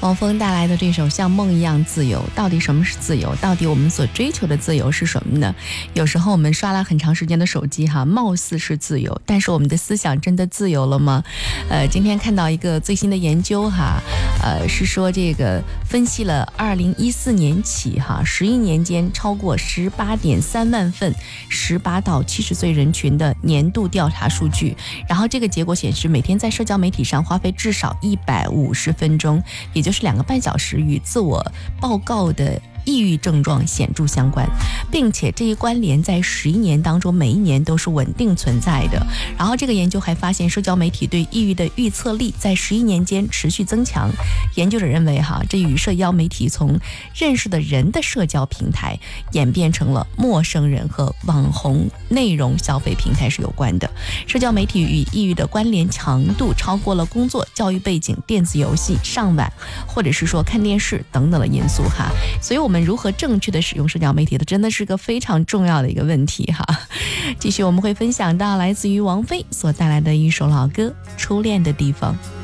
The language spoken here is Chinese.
王峰带来的这首《像梦一样自由》，到底什么是自由？到底我们所追求的自由是什么呢？有时候我们刷了很长时间的手机貌似是自由，但是我们的思想真的自由了吗？今天看到一个最新的研究是说这个分析了2014年起11年间超过18.3万份18到70岁人群的年度调查数据，然后这个结果显示，每天在社交媒体上花费至少150分钟，也就是2个半小时，与自我报告的抑郁症状显著相关，并且这一关联在11年当中每一年都是稳定存在的。然后这个研究还发现，社交媒体对抑郁的预测力在11年间持续增强。研究者认为这与社交媒体从认识的人的社交平台演变成了陌生人和网红内容消费平台是有关的。社交媒体与抑郁的关联强度超过了工作、教育背景、电子游戏、上网或者是说看电视等等的因素所以我们如何正确的使用社交媒体的真的是个非常重要的一个问题继续我们会分享到来自于王菲所带来的一首老歌《初恋的地方》。